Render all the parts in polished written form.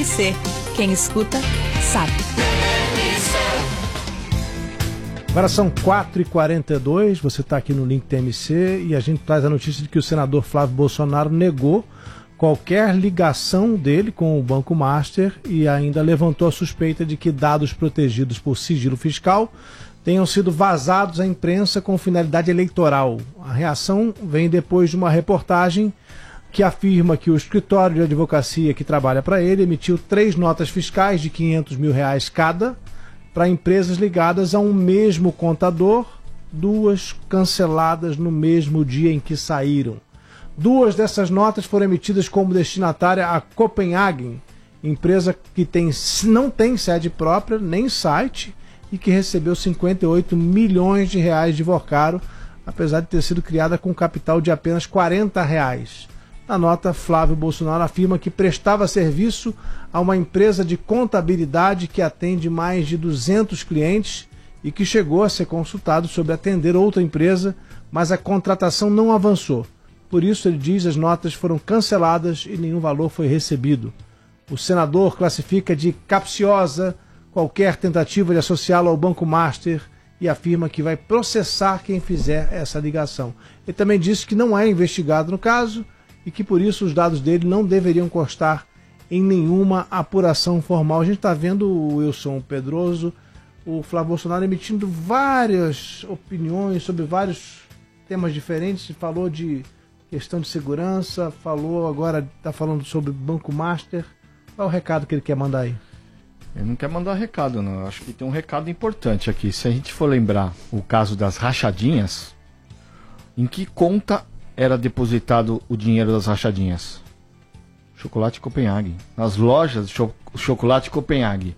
Quem escuta, sabe. Agora são 4h42, você está aqui no Link TMC e a gente traz a notícia de que o senador Flávio Bolsonaro negou qualquer ligação dele com o Banco Master e ainda levantou a suspeita de que dados protegidos por sigilo fiscal tenham sido vazados à imprensa com finalidade eleitoral. A reação vem depois de uma reportagem que afirma que o escritório de advocacia que trabalha para ele emitiu 3 notas fiscais de R$500 mil cada para empresas ligadas a um mesmo contador, 2 canceladas no mesmo dia em que saíram. 2 dessas notas foram emitidas como destinatária a Copenhagen, empresa que não tem sede própria nem site e que recebeu R$58 milhões de Vocaro, apesar de ter sido criada com capital de apenas R$40. Na nota, Flávio Bolsonaro afirma que prestava serviço a uma empresa de contabilidade que atende mais de 200 clientes e que chegou a ser consultado sobre atender outra empresa, mas a contratação não avançou. Por isso, ele diz, as notas foram canceladas e nenhum valor foi recebido. O senador classifica de capciosa qualquer tentativa de associá-lo ao Banco Master e afirma que vai processar quem fizer essa ligação. Ele também disse que não é investigado no caso e que por isso os dados dele não deveriam constar em nenhuma apuração formal. A gente está vendo o Wilson Pedroso, o Flávio Bolsonaro emitindo várias opiniões sobre vários temas diferentes, falou de questão de segurança, agora está falando sobre Banco Master. Qual é o recado que ele quer mandar aí? Ele não quer mandar recado, não. Eu acho que tem um recado importante aqui. Se a gente for lembrar o caso das rachadinhas, em que conta era depositado o dinheiro das rachadinhas? Chocolate Copenhague. Nas lojas de Chocolate Copenhague.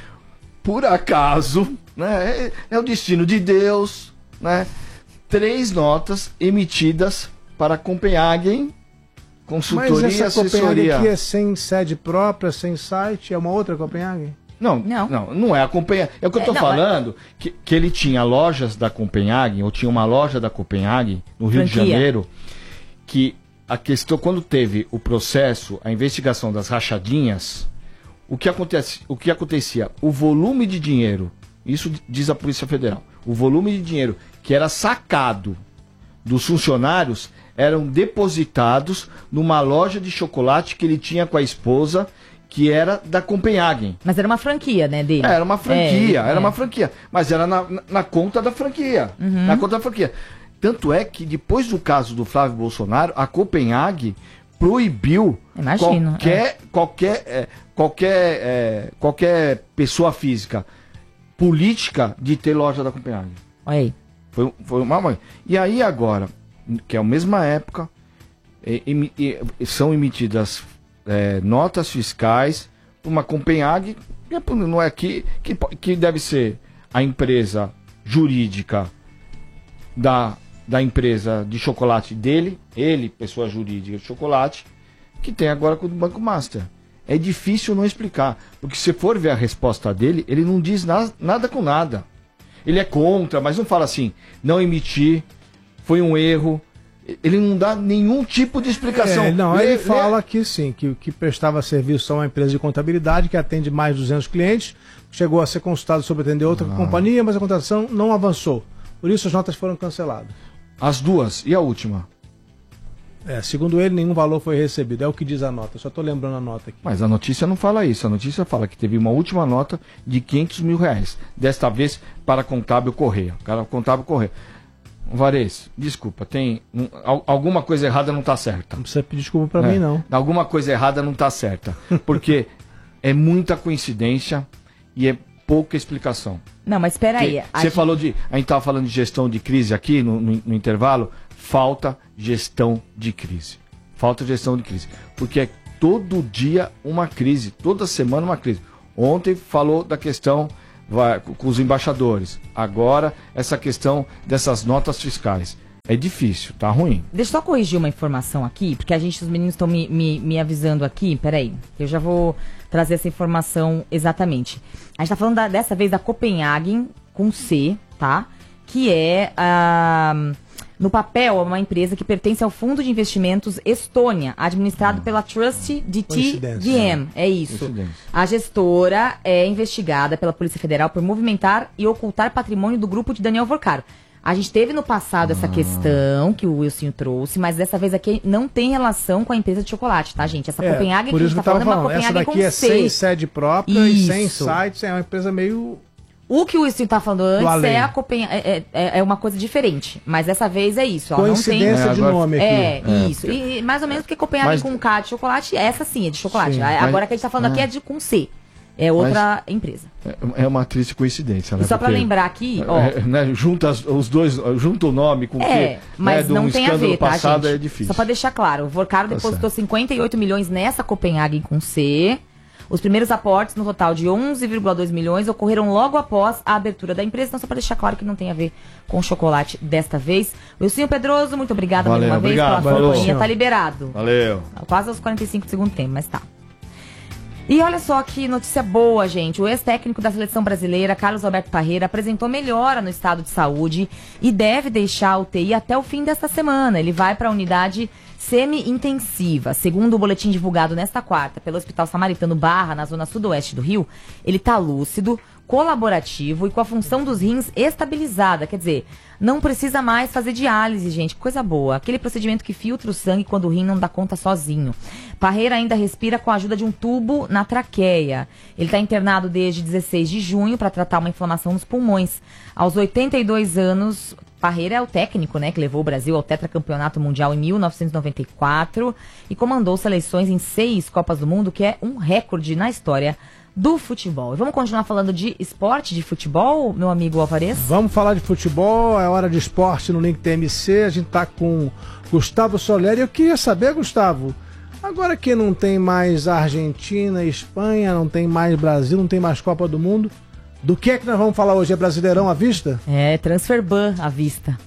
Por acaso, né, é o destino de Deus, né? 3 notas emitidas para Copenhagen, consultoria e assessoria. Mas essa Copenhague aqui é sem sede própria, sem site? É uma outra Copenhague? Não é a Copenhague. É o que eu estou falando, que ele tinha lojas da Copenhagen, ou tinha uma loja da Copenhagen no Rio de Janeiro, que a questão, quando teve o processo, a investigação das rachadinhas, o que acontecia? O volume de dinheiro, isso diz a Polícia Federal, o volume de dinheiro que era sacado dos funcionários eram depositados numa loja de chocolate que ele tinha com a esposa, que era da Copenhagen. Mas era uma franquia, né, dele? Era uma franquia, mas era na conta da franquia. Uhum. Na conta da franquia. Tanto é que depois do caso do Flávio Bolsonaro, a Copenhagen proibiu qualquer pessoa física política de ter loja da Copenhagen. Aí. Foi uma mãe. E aí agora, que é a mesma época, são emitidas notas fiscais para uma Copenhagen, não é que deve ser a empresa jurídica da empresa de chocolate dele, ele, pessoa jurídica de chocolate, que tem agora com o Banco Master. É difícil não explicar, porque se for ver a resposta dele, ele não diz nada com nada. Ele é contra, mas não fala assim, não emitir, foi um erro. Ele não dá nenhum tipo de explicação. Ele fala que sim, que prestava serviço a uma empresa de contabilidade que atende mais de 200 clientes, chegou a ser consultado sobre atender outra companhia, mas a contratação não avançou. Por isso as notas foram canceladas. As 2 e a última? Segundo ele, nenhum valor foi recebido. É o que diz a nota. Só estou lembrando a nota aqui. Mas a notícia não fala isso. A notícia fala que teve uma última nota de R$500 mil. Desta vez para Contábil Correia. Contábil Correia. Varese, desculpa, tem alguma coisa errada não está certa. Não precisa pedir desculpa para mim, não. Alguma coisa errada não está certa. Porque é muita coincidência e é pouca explicação. Não, mas espera aí. A gente estava falando de gestão de crise aqui no intervalo. Falta gestão de crise. Porque é todo dia uma crise. Toda semana uma crise. Ontem falou da questão com os embaixadores. Agora, essa questão dessas notas fiscais. É difícil, tá ruim. Deixa eu só corrigir uma informação aqui, porque os meninos estão me avisando aqui. Peraí, eu já vou trazer essa informação exatamente. A gente tá falando dessa vez da Copenhagen com C, tá? Que é No papel, é uma empresa que pertence ao Fundo de Investimentos Estônia, administrado pela Trust DT VM. É isso. A gestora é investigada pela Polícia Federal por movimentar e ocultar patrimônio do grupo de Daniel Vorcaro. A gente teve no passado essa questão que o Wilson trouxe, mas dessa vez aqui não tem relação com a empresa de chocolate, tá, gente? Essa Copenhagen que a gente tá falando é uma Copenhagen essa daqui com é C. sem sede própria e sem sites, é uma empresa meio... O que o Wilson tá falando antes é a é uma coisa diferente, mas dessa vez é isso. Ela coincidência não tem... de nome aqui. Isso. E mais ou menos porque Copenhagen com K de chocolate, essa sim é de chocolate. Agora que a gente tá falando aqui é com C. É outra empresa. É uma triste coincidência, né? E só para lembrar aqui, ó... né, junta os dois, junta o nome com o que... mas não tem a ver, tá, passado, gente? é difícil. Só para deixar claro, o Vorcaro depositou 58 milhões nessa Copenhagen com C. Os primeiros aportes, no total de 11,2 milhões, ocorreram logo após a abertura da empresa. Então, só para deixar claro que não tem a ver com chocolate desta vez. Wilson Pedroso, muito obrigado mais uma vez pela companhia. Tá liberado. Valeu. Quase aos 45 do segundo tempo, mas tá. E olha só que notícia boa, gente. O ex-técnico da seleção brasileira, Carlos Alberto Parreira, apresentou melhora no estado de saúde e deve deixar a UTI até o fim desta semana. Ele vai para a unidade semi-intensiva. Segundo o boletim divulgado nesta quarta pelo Hospital Samaritano Barra, na zona sudoeste do Rio, ele está lúcido, colaborativo e com a função dos rins estabilizada. Quer dizer, não precisa mais fazer diálise, gente. Coisa boa. Aquele procedimento que filtra o sangue quando o rim não dá conta sozinho. Parreira ainda respira com a ajuda de um tubo na traqueia. Ele está internado desde 16 de junho para tratar uma inflamação nos pulmões. Aos 82 anos, Parreira é o técnico, né, que levou o Brasil ao tetracampeonato mundial em 1994 e comandou seleções em 6 Copas do Mundo, que é um recorde na história do futebol. E vamos continuar falando de esporte, de futebol, meu amigo Alvarez? Vamos falar de futebol, é hora de esporte no Link TMC. A gente tá com Gustavo Soler. Eu queria saber, Gustavo, agora que não tem mais Argentina, Espanha, não tem mais Brasil, não tem mais Copa do Mundo, do que é que nós vamos falar hoje? É Brasileirão à vista? É, Transferban à vista.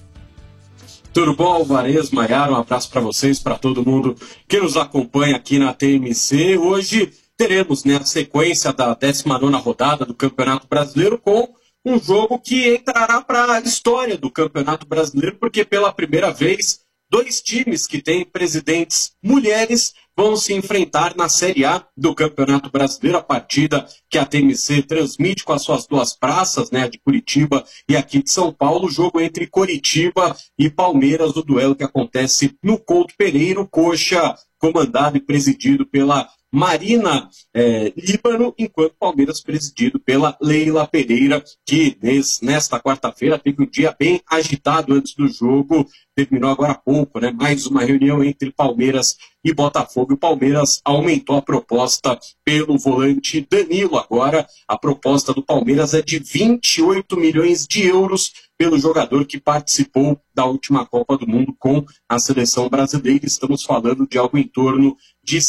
Tudo bom, Alvarez, Maiara? Um abraço para vocês, para todo mundo que nos acompanha aqui na TMC. Hoje teremos, né, a sequência da 19ª rodada do Campeonato Brasileiro com um jogo que entrará para a história do Campeonato Brasileiro, porque pela primeira vez 2 times que têm presidentes mulheres vão se enfrentar na Série A do Campeonato Brasileiro, a partida que a TMC transmite com as suas 2 praças, né, de Curitiba e aqui de São Paulo, o jogo entre Coritiba e Palmeiras, o duelo que acontece no Couto Pereira, Coxa, comandado e presidido pela Marina Líbano, enquanto Palmeiras presidido pela Leila Pereira, que nesta quarta-feira teve um dia bem agitado antes do jogo, terminou agora há pouco, né? Mais uma reunião entre Palmeiras e Botafogo. O Palmeiras aumentou a proposta pelo volante Danilo. Agora a proposta do Palmeiras é de 28 milhões de euros pelo jogador que participou da última Copa do Mundo com a seleção brasileira. Estamos falando de algo em torno de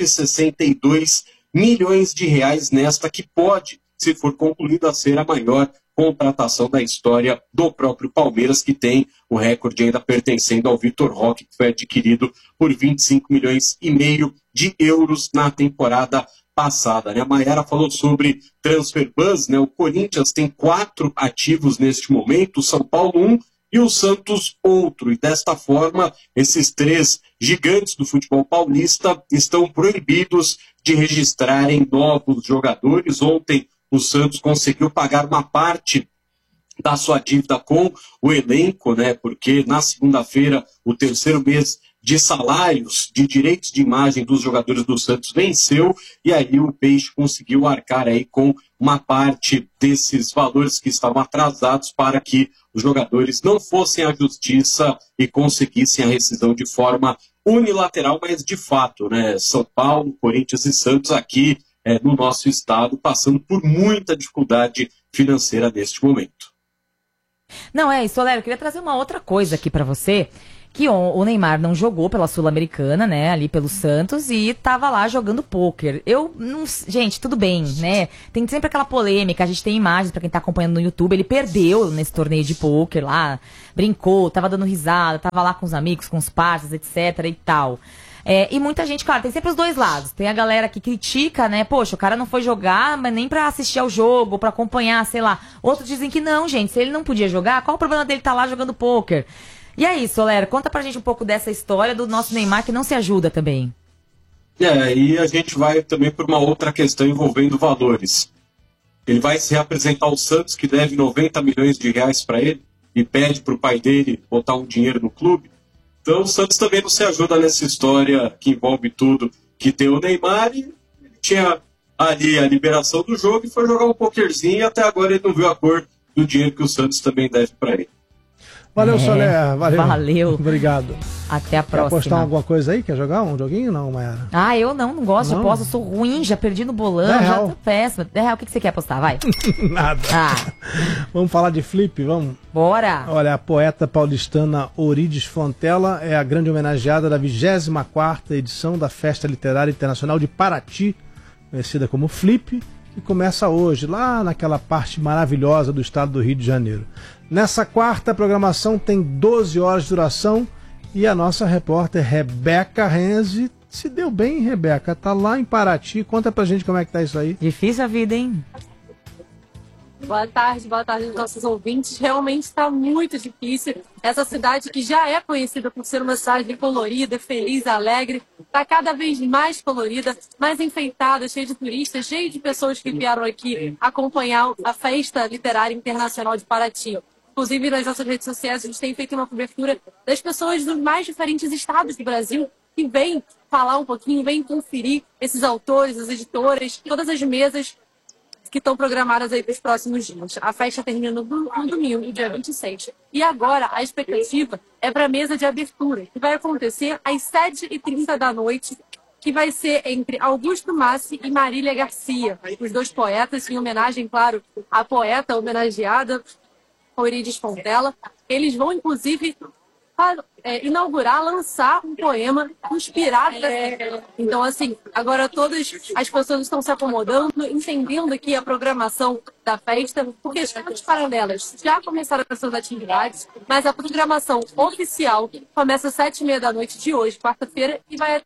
162 milhões de reais nesta que pode, se for concluída, a ser a maior contratação da história do próprio Palmeiras, que tem o recorde ainda pertencendo ao Vitor Roque, que foi adquirido por 25 milhões e meio de euros na temporada passada, né? A Maiara falou sobre Transferbus, né? O Corinthians tem 4 ativos neste momento, o São Paulo 1 e o Santos outro. E desta forma, esses 3 gigantes do futebol paulista estão proibidos de registrarem novos jogadores. Ontem o Santos conseguiu pagar uma parte da sua dívida com o elenco, né? Porque na segunda-feira, o 3º mês de salários, de direitos de imagem dos jogadores do Santos venceu, e aí o Peixe conseguiu arcar aí com uma parte desses valores que estavam atrasados para que os jogadores não fossem à justiça e conseguissem a rescisão de forma unilateral, mas de fato, né? São Paulo, Corinthians e Santos aqui no nosso estado passando por muita dificuldade financeira neste momento. Não, Soler, eu queria trazer uma outra coisa aqui para você, que o Neymar não jogou pela Sul-Americana, né, ali pelo Santos, e tava lá jogando pôquer. Gente, tudo bem, né, tem sempre aquela polêmica, a gente tem imagens pra quem tá acompanhando no YouTube, ele perdeu nesse torneio de pôquer lá, brincou, tava dando risada, tava lá com os amigos, com os parceiros, etc e tal. E muita gente, claro, tem sempre os 2 lados. Tem a galera que critica, né? Poxa, o cara não foi jogar, mas nem pra assistir ao jogo, pra acompanhar, sei lá. Outros dizem que não, gente, se ele não podia jogar, qual o problema dele estar lá jogando pôquer? E aí, Soler, conta pra gente um pouco dessa história do nosso Neymar que não se ajuda também. E a gente vai também por uma outra questão envolvendo valores. Ele vai se reapresentar ao Santos, que deve 90 milhões de reais para ele, e pede para o pai dele botar um dinheiro no clube. Então o Santos também não se ajuda nessa história que envolve tudo, que tem o Neymar, e ele tinha ali a liberação do jogo e foi jogar um pokerzinho, e até agora ele não viu a cor do dinheiro que o Santos também deve para ele. Valeu, Soler. Valeu. Obrigado. Até a próxima. Quer apostar alguma coisa aí? Quer jogar um joguinho? Não, Mayara? Eu não gosto de aposta, eu sou ruim, já perdi no bolão, já tô péssima. O que você quer apostar? Vai. Nada. Vamos falar de flip, vamos? Bora. Olha, a poeta paulistana Orides Fontella é a grande homenageada da 24ª edição da Festa Literária Internacional de Paraty, conhecida como Flip, que começa hoje, lá naquela parte maravilhosa do estado do Rio de Janeiro. Nessa quarta, a programação tem 12 horas de duração e a nossa repórter Rebeca Renzi se deu bem, Rebeca. Tá lá em Paraty. Conta pra gente como é que tá isso aí. Difícil a vida, hein? Boa tarde aos nossos ouvintes. Realmente está muito difícil. Essa cidade que já é conhecida por ser uma cidade colorida, feliz, alegre, está cada vez mais colorida, mais enfeitada, cheia de turistas, cheia de pessoas que vieram aqui acompanhar a Festa Literária Internacional de Paraty. Inclusive, nas nossas redes sociais, a gente tem feito uma cobertura das pessoas dos mais diferentes estados do Brasil que vêm falar um pouquinho, vêm conferir esses autores, as editoras, todas as mesas que estão programadas aí para os próximos dias. A festa termina no domingo, dia 26. E agora a expectativa é para a mesa de abertura, que vai acontecer às 7h30 da noite, que vai ser entre Augusto Massi e Marília Garcia, os dois poetas, em homenagem, claro, à poeta homenageada, Orides Fontella. Eles vão, inclusive, inaugurar, lançar um poema inspirado. Então, assim, agora todas as pessoas estão se acomodando, entendendo aqui a programação da festa, porque as festas paralelas já começaram as suas atividades, mas a programação oficial começa às 7h30 da noite de hoje, quarta-feira,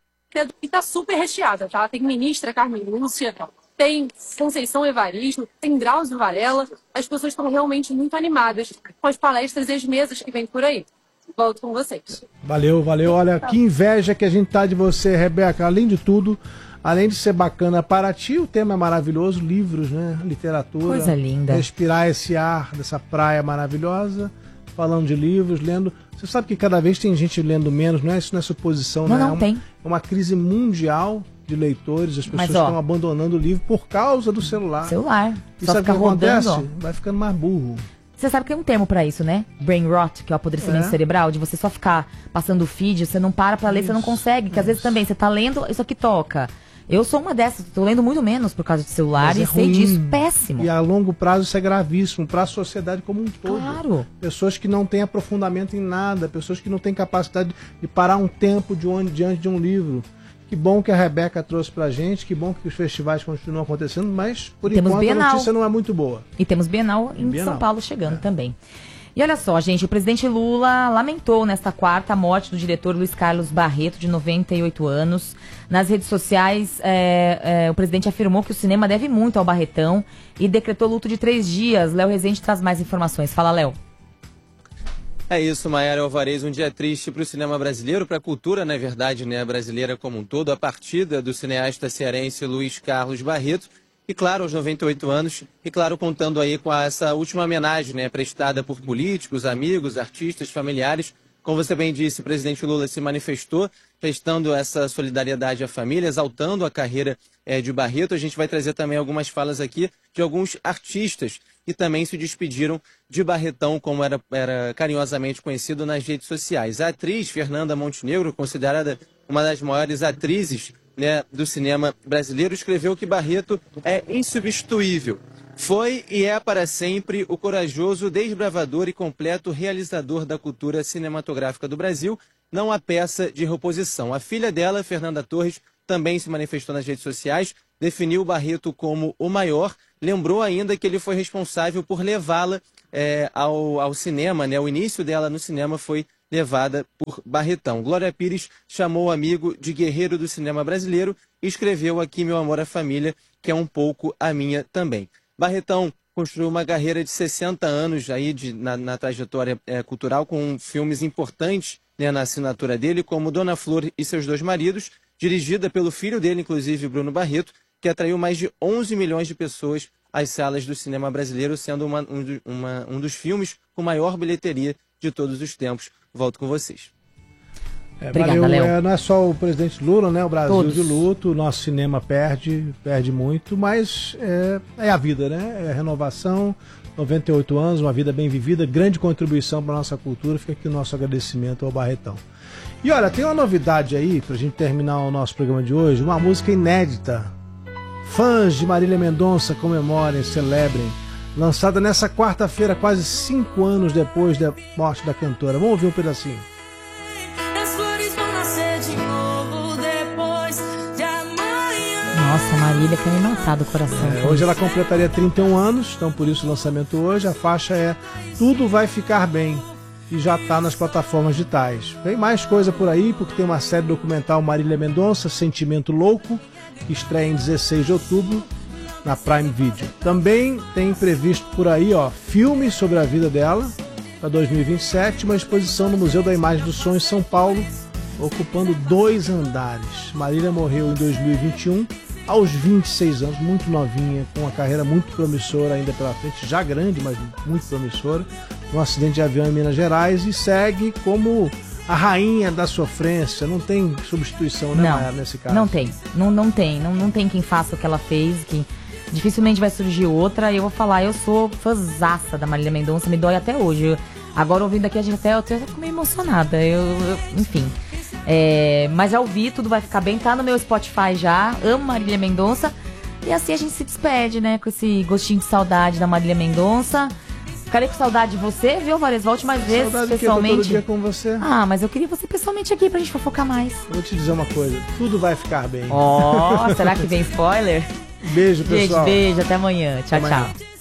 e tá super recheada, tá? Tem ministra Carmen Lúcia, tem Conceição Evaristo, tem Drauzio Varela. As pessoas estão realmente muito animadas com as palestras e as mesas que vêm por aí. Volto com vocês. Valeu. Olha, que inveja que a gente tá de você, Rebeca. Além de tudo, além de ser bacana, Paraty, o tema é maravilhoso, livros, né? Literatura. Coisa linda. Respirar esse ar dessa praia maravilhosa, falando de livros, lendo. Você sabe que cada vez tem gente lendo menos, não é? Isso não é suposição, né? Não tem. É uma crise mundial de leitores, as pessoas estão abandonando o livro por causa do celular. E só sabe o que acontece? Rodando, vai ficando mais burro. Você sabe que tem um termo pra isso, né? Brain rot, que é o apodrecimento cerebral, de você só ficar passando o feed, você não para pra ler, você não consegue, que às vezes também você tá lendo, isso aqui toca. Eu sou uma dessas, tô lendo muito menos por causa do celular e sei disso, péssimo. E a longo prazo isso é gravíssimo para a sociedade como um todo. Claro. Pessoas que não têm aprofundamento em nada, pessoas que não têm capacidade de parar um tempo diante de um livro. Que bom que a Rebeca trouxe pra gente, que bom que os festivais continuam acontecendo, mas por enquanto a notícia não é muito boa. E temos Bienal em São Paulo chegando também. E olha só, gente, o presidente Lula lamentou nesta quarta a morte do diretor Luiz Carlos Barreto, de 98 anos. Nas redes sociais, o presidente afirmou que o cinema deve muito ao Barretão e decretou luto de 3 dias. Léo Rezende traz mais informações. Fala, Léo. É isso, Mayara Alvarez, um dia triste para o cinema brasileiro, para a cultura, na verdade, né, brasileira como um todo, a partida do cineasta cearense Luiz Carlos Barreto, e claro, aos 98 anos, e claro, contando aí com essa última homenagem, né, prestada por políticos, amigos, artistas, familiares. Como você bem disse, o presidente Lula se manifestou, prestando essa solidariedade à família, exaltando a carreira de Barreto. A gente vai trazer também algumas falas aqui de alguns artistas que também se despediram de Barretão, como era carinhosamente conhecido nas redes sociais. A atriz Fernanda Montenegro, considerada uma das maiores atrizes, né, do cinema brasileiro, escreveu que Barreto é insubstituível. Foi e é para sempre o corajoso, desbravador e completo realizador da cultura cinematográfica do Brasil, não há peça de reposição. A filha dela, Fernanda Torres, também se manifestou nas redes sociais, definiu Barreto como o maior, lembrou ainda que ele foi responsável por levá-la ao cinema, né? O início dela no cinema foi levada por Barretão. Glória Pires chamou o amigo de guerreiro do cinema brasileiro e escreveu aqui Meu Amor à Família, que é um pouco a minha também. Barretão construiu uma carreira de 60 anos aí na trajetória cultural, com filmes importantes, né, na assinatura dele, como Dona Flor e Seus Dois Maridos, dirigida pelo filho dele, inclusive, Bruno Barreto, que atraiu mais de 11 milhões de pessoas às salas do cinema brasileiro, sendo um dos filmes com maior bilheteria de todos os tempos. Volto com vocês. Obrigada, Léo. Não é só o presidente Lula, né? O Brasil Todos. de luto, o nosso cinema perde muito, mas é a vida, né? É a renovação, 98 anos, uma vida bem vivida, grande contribuição para a nossa cultura. Fica aqui o nosso agradecimento ao Barretão. E olha, tem uma novidade aí, pra gente terminar o nosso programa de hoje, uma música inédita. Fãs de Marília Mendonça comemorem, celebrem. Lançada nessa quarta-feira, quase 5 anos depois da morte da cantora. Vamos ouvir um pedacinho. Nossa, Marília quer me matar do coração. Hoje ela completaria 31 anos, então por isso o lançamento hoje. A faixa é Tudo Vai Ficar Bem e já está nas plataformas digitais. Vem mais coisa por aí, porque tem uma série documental Marília Mendonça, Sentimento Louco, que estreia em 16 de outubro na Prime Video. Também tem previsto por aí, filme sobre a vida dela para 2027, uma exposição no Museu da Imagem do Som em São Paulo, ocupando 2 andares. Marília morreu em 2021, aos 26 anos, muito novinha, com uma carreira muito promissora ainda pela frente, já grande, mas muito promissora, um acidente de avião em Minas Gerais, e segue como a rainha da sofrência. Não tem substituição, né, Maia, nesse caso? Não tem. Não tem quem faça o que ela fez, que dificilmente vai surgir outra. E eu vou falar, eu sou fãzaça da Marília Mendonça, me dói até hoje. Agora, ouvindo aqui, eu até fico meio emocionada. Enfim. Mas já ouvi, Tudo Vai Ficar Bem, tá no meu Spotify já. Amo Marília Mendonça. E assim a gente se despede, né? Com esse gostinho de saudade da Marília Mendonça. Ficarei com saudade de você, viu, Vares? Volte mais vezes, saudade pessoalmente. Todo dia com você. Ah, mas eu queria você pessoalmente aqui pra gente fofocar mais. Vou te dizer uma coisa, tudo vai ficar bem. Será que vem spoiler? Beijo, pessoal. Beijo, até amanhã. Tchau, Até amanhã. tchau.